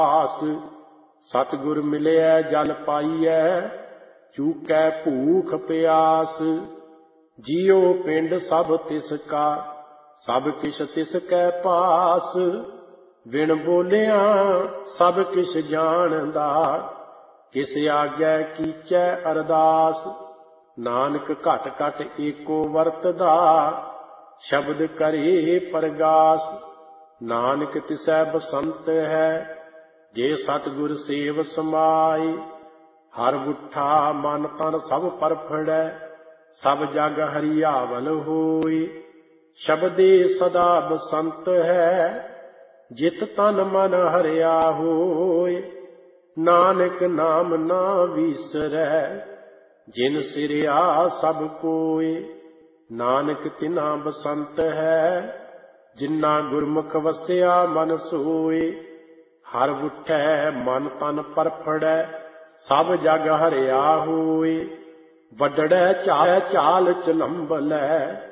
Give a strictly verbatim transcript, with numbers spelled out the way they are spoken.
ਆਸ। ਸਤਿਗੁਰ ਮਿਲਿਐ ਜਲ ਪਾਈਐ, ਚੂਕੈ ਭੂਖ ਪਿਆਸ। ਜੀਉ ਪਿੰਡ ਸਭ ਤਿਸ ਕਾ, ਸਭ ਕਿਛ ਤਿਸ ਕੈ ਪਾਸ। ਬਿਨ ਬੋਲਿਆਂ ਸਭ ਕਿਛ ਜਾਣਦਾ, ਕਿਸ ਆਗੈ ਕੀਚੈ ਅਰਦਾਸ। ਨਾਨਕ ਘਟ ਘਟ ਏਕੋ ਵਰਤਦਾ, ਸ਼ਬਦ ਕਰੇ ਪਰਗਾਸ। ਨਾਨਕ ਤਿਸੈ ਬਸੰਤ ਹੈ, ਜੇ ਸਤਿਗੁਰ ਸੇਵ ਸਮਾਏ। ਹਰ ਬੁੱਠਾ ਮਨ ਤਨ ਸਭ ਪਰਫੜੈ, ਸਭ ਜਗ ਹਰਿਆਵਲ ਹੋਏ। ਸ਼ਬਦੇ ਸਦਾ ਬਸੰਤ ਹੈ, ਜਿਤ ਤਨ ਮਨ ਹਰਿਆ ਹੋਏ। ਨਾਨਕ ਨਾਮ ਨਾ ਵੀਸਰੈ, ਜਿਨ ਸਿਰਿਆ ਸਭ ਕੋਏ। ਨਾਨਕ ਤਿਨਾ ਬਸੰਤ ਹੈ, ਜਿਨਾ ਗੁਰਮੁਖ ਵਸਿਆ ਮਨ ਸੋਏ। ਹਰ ਬੁੱਠੈ ਮਨ ਤਨ ਪਰਫੜੈ, ਸਭ ਜਗ ਹਰਿਆ ਹੋਏ। ਵੱਡੜੈ ਚਾਲ ਚਾਲ ਚਲੰਬਲੈ,